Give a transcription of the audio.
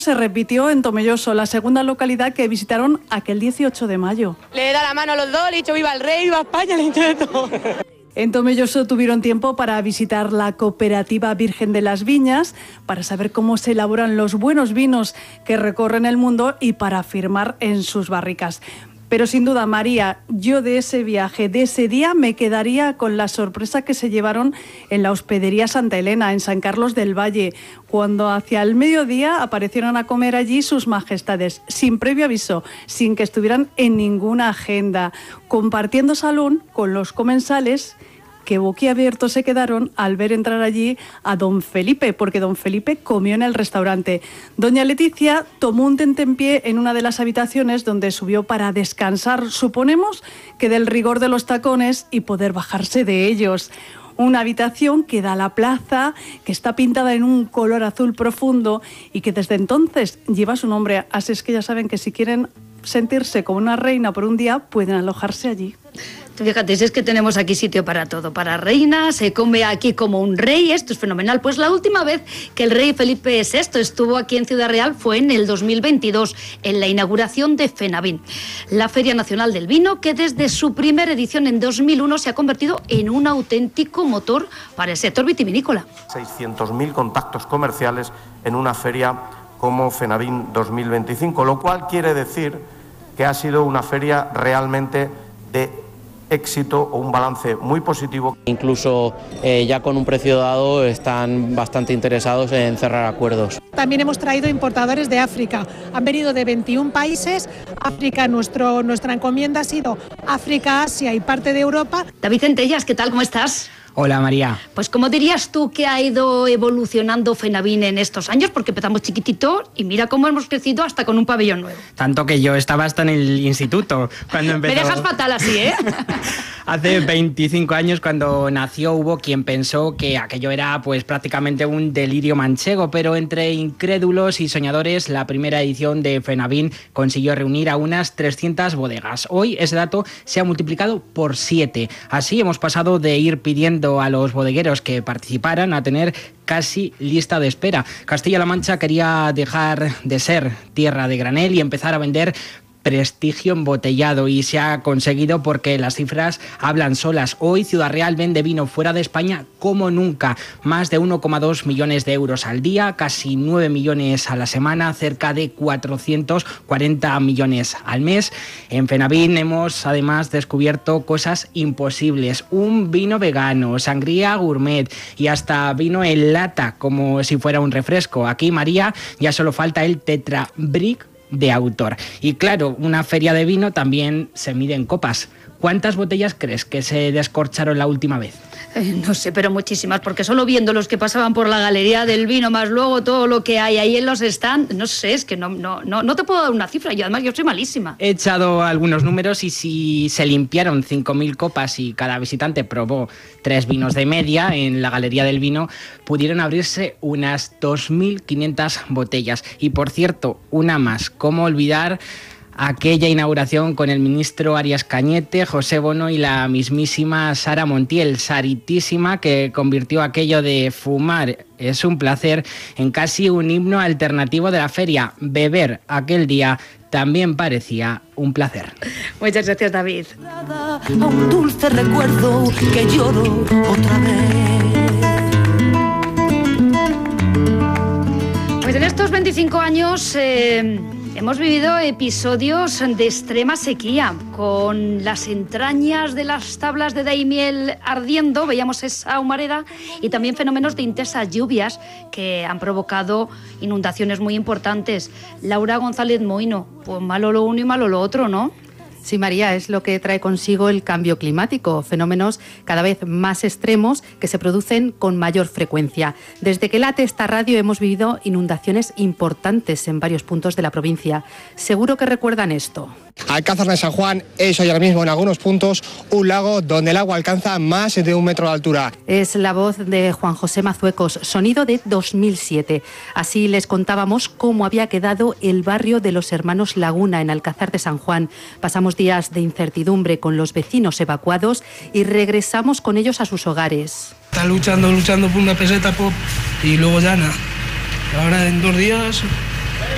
Se repitió en Tomelloso, la segunda localidad que visitaron aquel 18 de mayo. Le da la mano a los dos, le he dicho viva el rey, viva España, le he dicho de todo. En Tomelloso tuvieron tiempo para visitar la cooperativa Virgen de las Viñas, para saber cómo se elaboran los buenos vinos que recorren el mundo y para firmar en sus barricas. Pero sin duda, María, yo de ese viaje, de ese día, me quedaría con la sorpresa que se llevaron en la hospedería Santa Elena, en San Carlos del Valle, cuando hacia el mediodía aparecieron a comer allí sus majestades, sin previo aviso, sin que estuvieran en ninguna agenda, compartiendo salón con los comensales que boquiabiertos se quedaron al ver entrar allí a don Felipe, porque don Felipe comió en el restaurante. Doña Leticia tomó un tentempié en una de las habitaciones donde subió para descansar, suponemos que del rigor de los tacones y poder bajarse de ellos. Una habitación que da a la plaza, que está pintada en un color azul profundo y que desde entonces lleva su nombre. Así es que ya saben que si quieren sentirse como una reina por un día, pueden alojarse allí. Fíjate, si es que tenemos aquí sitio para todo, para reinas, se come aquí como un rey, esto es fenomenal. Pues la última vez que el rey Felipe VI estuvo aquí en Ciudad Real fue en el 2022, en la inauguración de FENAVIN, la Feria Nacional del Vino, que desde su primera edición en 2001 se ha convertido en un auténtico motor para el sector vitivinícola. 600.000 contactos comerciales en una feria como FENAVIN 2025, lo cual quiere decir que ha sido una feria realmente de éxito o un balance muy positivo. Incluso ya con un precio dado están bastante interesados en cerrar acuerdos. También hemos traído importadores de África. Han venido de 21 países. África, nuestra encomienda ha sido África, Asia y parte de Europa. David Centellas, ¿qué tal? ¿Cómo estás? Hola, María. Pues ¿cómo dirías tú que ha ido evolucionando FENAVIN en estos años? Porque empezamos chiquitito y mira cómo hemos crecido hasta con un pabellón nuevo. Tanto que yo estaba hasta en el instituto cuando empezó. Me dejas fatal así, ¿eh? Hace 25 años, cuando nació, hubo quien pensó que aquello era pues prácticamente un delirio manchego, pero entre incrédulos y soñadores, la primera edición de FENAVIN consiguió reunir a unas 300 bodegas. Hoy ese dato se ha multiplicado por 7. Así hemos pasado de ir pidiendo a los bodegueros que participaran a tener casi lista de espera. Castilla-La Mancha quería dejar de ser tierra de granel y empezar a vender prestigio embotellado, y se ha conseguido porque las cifras hablan solas. Hoy Ciudad Real vende vino fuera de España como nunca, más de 1,2 millones de euros al día, casi 9 millones a la semana, cerca de 440 millones al mes. En FENAVIN hemos además descubierto cosas imposibles: un vino vegano, sangría gourmet y hasta vino en lata como si fuera un refresco. Aquí, María, ya solo falta el Tetra Brick de autor. Y claro, una feria de vino también se mide en copas. ¿Cuántas botellas crees que se descorcharon la última vez? No sé, pero muchísimas, porque solo viendo los que pasaban por la galería del vino, más luego todo lo que hay ahí en los stands, no sé, es que no te puedo dar una cifra, y además yo soy malísima. He echado algunos números y si se limpiaron 5.000 copas y cada visitante probó 3 vinos de media en la galería del vino, pudieron abrirse unas 2.500 botellas. Y por cierto, una más, ¿cómo olvidar aquella inauguración con el ministro Arias Cañete, José Bono y la mismísima Sara Montiel, Saritísima, que convirtió aquello de fumar es un placer en casi un himno alternativo de la feria? Beber aquel día también parecía un placer. Muchas gracias, David. A un dulce recuerdo que lloro otra vez. Pues en estos 25 años hemos vivido episodios de extrema sequía, con las entrañas de las tablas de Daimiel ardiendo, veíamos esa humareda, y también fenómenos de intensas lluvias que han provocado inundaciones muy importantes. Laura González Moino, pues malo lo uno y malo lo otro, ¿no? Sí, María, es lo que trae consigo el cambio climático, fenómenos cada vez más extremos que se producen con mayor frecuencia. Desde que late esta radio hemos vivido inundaciones importantes en varios puntos de la provincia. Seguro que recuerdan esto. Alcázar de San Juan es hoy ahora mismo en algunos puntos un lago donde el agua alcanza más de 1 metro de altura. Es la voz de Juan José Mazuecos, sonido de 2007. Así les contábamos cómo había quedado el barrio de los Hermanos Laguna en Alcázar de San Juan. Pasamos días de incertidumbre con los vecinos evacuados y regresamos con ellos a sus hogares. Está luchando por una peseta pop y luego ya nada. Ahora en 2 días